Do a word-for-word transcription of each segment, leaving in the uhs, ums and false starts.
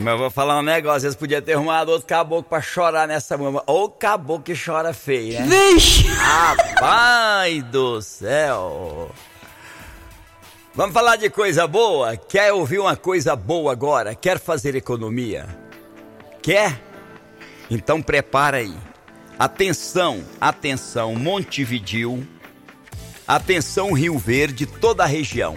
Mas eu vou falar um negócio, às vezes podia ter arrumado outro caboclo pra chorar nessa mama. Ou caboclo que chora feio, né? Vixe! Rapaz do céu! Vamos falar de coisa boa? Quer ouvir uma coisa boa agora? Quer fazer economia? Quer? Então prepara aí. Atenção, atenção, Montevidéu. Atenção, Rio Verde, toda a região.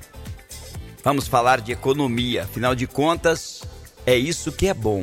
Vamos falar de economia, afinal de contas, é isso que é bom,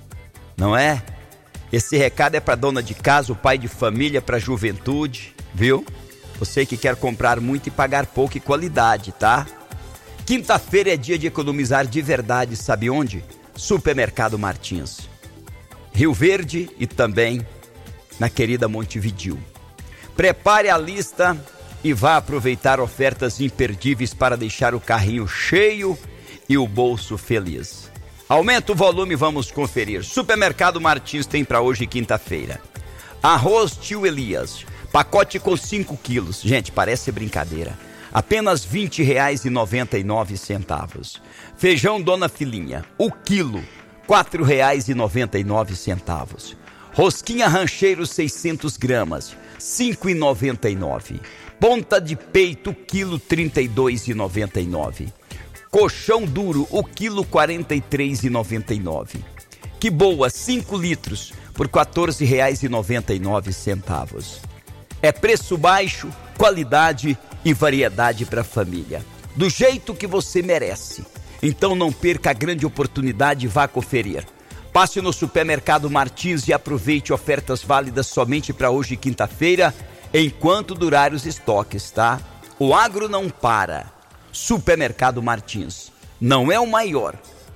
não é? Esse recado é para dona de casa, o pai de família, para a juventude, viu? Você que quer comprar muito e pagar pouco e qualidade, tá? Quinta-feira é dia de economizar de verdade, sabe onde? Supermercado Martins. Rio Verde e também na querida Montevidéu. Prepare a lista e vá aproveitar ofertas imperdíveis para deixar o carrinho cheio e o bolso feliz. Aumenta o volume, vamos conferir. Supermercado Martins tem para hoje, quinta-feira. Arroz Tio Elias, pacote com cinco quilos. Gente, parece brincadeira. Apenas vinte reais e noventa e nove centavos. Feijão Dona Filinha, o quilo, quatro reais e noventa e nove centavos. Rosquinha Rancheiro, seiscentos gramas, cinco reais e noventa e nove centavos. Ponta de peito, quilo, trinta e dois reais e noventa e nove centavos. Colchão duro, o quilo, quarenta e três reais e noventa e nove centavos. Que boa, cinco litros por quatorze reais e noventa e nove centavos. É preço baixo, qualidade e variedade para a família. Do jeito que você merece. Então não perca a grande oportunidade e vá conferir. Passe no Supermercado Martins e aproveite ofertas válidas somente para hoje, quinta-feira, enquanto durar os estoques, tá? O agro não para. Supermercado Martins não é o maior,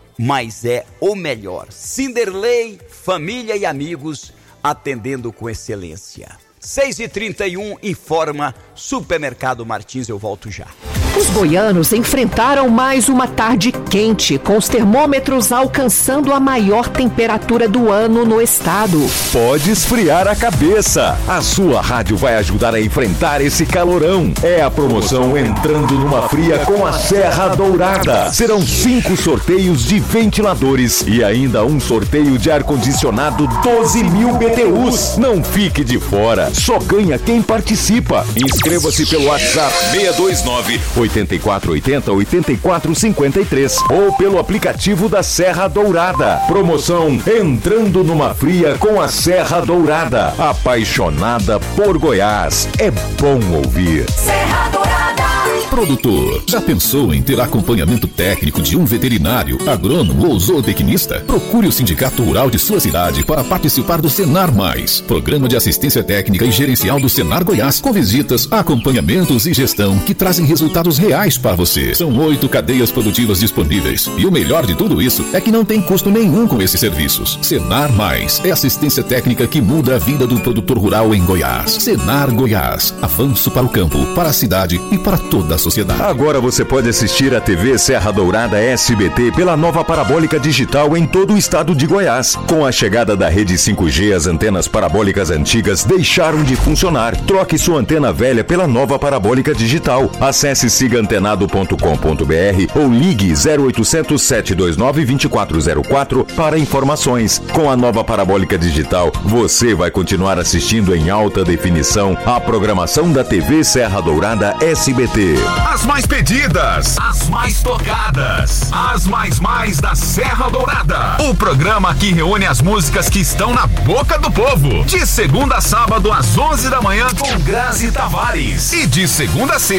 mas é o melhor. Cinderley, família e amigos atendendo com excelência. seis e trinta e um, informa Supermercado Martins, eu volto já. Os goianos enfrentaram mais uma tarde quente, com os termômetros alcançando a maior temperatura do ano no estado. Pode esfriar a cabeça. A sua rádio vai ajudar a enfrentar esse calorão. É a promoção Entrando numa Fria com a Serra Dourada. Serão cinco sorteios de ventiladores e ainda um sorteio de ar-condicionado doze mil B T Us. Não fique de fora, só ganha quem participa. Inscreva-se pelo WhatsApp seis dois nove, oito quatro oito zero, oito quatro cinco três ou pelo aplicativo da Serra Dourada. Promoção Entrando numa Fria com a Serra Dourada. Apaixonada por Goiás. É bom ouvir. Serra Dourada. Produtor, já pensou em ter acompanhamento técnico de um veterinário, agrônomo ou zootecnista? Procure o Sindicato Rural de sua cidade para participar do Senar Mais, Programa de Assistência Técnica e Gerencial do Senar Goiás, com visitas, acompanhamentos e gestão que trazem resultados reais para você. São oito cadeias produtivas disponíveis e o melhor de tudo isso é que não tem custo nenhum com esses serviços. Senar Mais é assistência técnica que muda a vida do produtor rural em Goiás. Senar Goiás, avanço para o campo, para a cidade e para toda a sociedade. Agora você pode assistir a T V Serra Dourada S B T pela nova parabólica digital em todo o estado de Goiás. Com a chegada da rede cinco G, as antenas parabólicas antigas deixaram de funcionar. Troque sua antena velha pela nova parabólica digital. Acesse siga antenado ponto com ponto b r ou ligue zero oitocentos, sete dois nove, dois quatro zero quatro para informações. Com a nova parabólica digital, você vai continuar assistindo em alta definição a programação da T V Serra Dourada S B T. As mais pedidas, as mais tocadas, as mais mais da Serra Dourada. O programa que reúne as músicas que estão na boca do povo. De segunda a sábado às onze da manhã com Grazi Tavares. E de segunda a sexta